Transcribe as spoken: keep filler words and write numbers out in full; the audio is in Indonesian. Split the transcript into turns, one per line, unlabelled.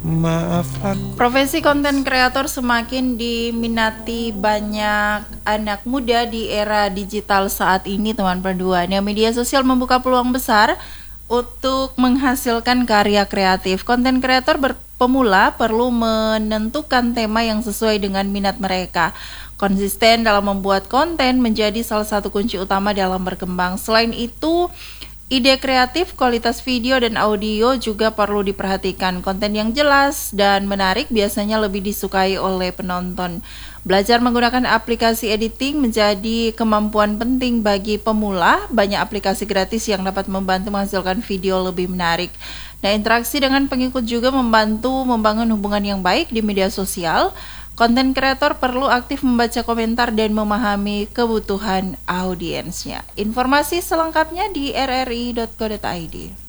Maaf aku.
Profesi konten kreator semakin diminati banyak anak muda di era digital saat ini, teman perduaan. Ya, media sosial membuka peluang besar untuk menghasilkan karya kreatif. Konten kreator pemula perlu menentukan tema yang sesuai dengan minat mereka. Konsisten dalam membuat konten menjadi salah satu kunci utama dalam berkembang. Selain itu, ide kreatif, kualitas video dan audio juga perlu diperhatikan. Konten yang jelas dan menarik biasanya lebih disukai oleh penonton. Belajar menggunakan aplikasi editing menjadi kemampuan penting bagi pemula. Banyak aplikasi gratis yang dapat membantu menghasilkan video lebih menarik. Nah, interaksi dengan pengikut juga membantu membangun hubungan yang baik di media sosial. Konten kreator perlu aktif membaca komentar dan memahami kebutuhan audiensnya. Informasi selengkapnya di r r i dot co dot i d.